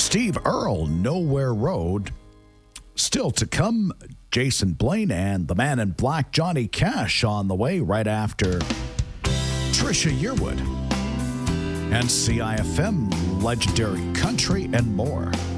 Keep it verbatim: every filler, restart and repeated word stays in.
Steve Earle, Nowhere Road. Still to come, Jason Blaine and the Man in Black, Johnny Cash, on the way right after Trisha Yearwood and C I F M, Legendary Country, and more.